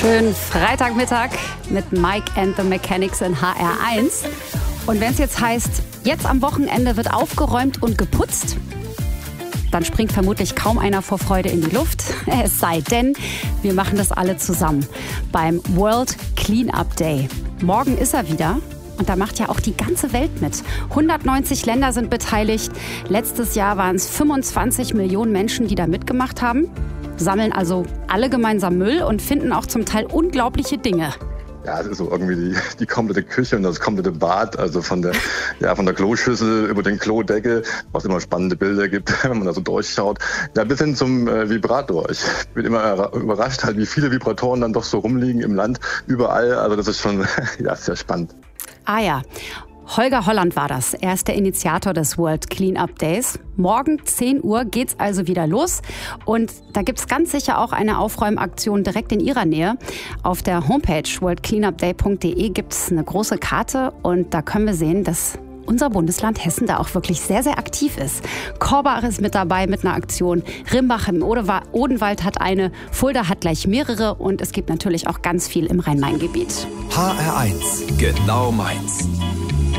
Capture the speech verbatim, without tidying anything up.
Schönen Freitagmittag mit Mike and the Mechanics in H R eins. Und wenn es jetzt heißt, jetzt am Wochenende wird aufgeräumt und geputzt, dann springt vermutlich kaum einer vor Freude in die Luft. Es sei denn, wir machen das alle zusammen beim World Cleanup Day. Morgen ist er wieder. Und da macht ja auch die ganze Welt mit. hundertneunzig Länder sind beteiligt. Letztes Jahr waren es fünfundzwanzig Millionen Menschen, die da mitgemacht haben. Sammeln also alle gemeinsam Müll und finden auch zum Teil unglaubliche Dinge. Ja, es ist so irgendwie die, die komplette Küche und das komplette Bad, also von der, ja, von der Kloschüssel über den Klodeckel, was immer spannende Bilder gibt, wenn man da so durchschaut, ja, bis hin zum äh, Vibrator. Ich bin immer überrascht, halt, wie viele Vibratoren dann doch so rumliegen im Land, überall. Also das ist schon, ja, sehr spannend. Ah ja. Holger Holland war das. Er ist der Initiator des World Cleanup Days. Morgen zehn Uhr geht's also wieder los. Und da gibt's ganz sicher auch eine Aufräumaktion direkt in Ihrer Nähe. Auf der Homepage world cleanup day punkt de gibt's eine große Karte. Und da können wir sehen, dass unser Bundesland Hessen da auch wirklich sehr, sehr aktiv ist. Korbach ist mit dabei mit einer Aktion. Rimbach im Odenwald hat eine. Fulda hat gleich mehrere. Und es gibt natürlich auch ganz viel im Rhein-Main-Gebiet. H R eins, genau meins.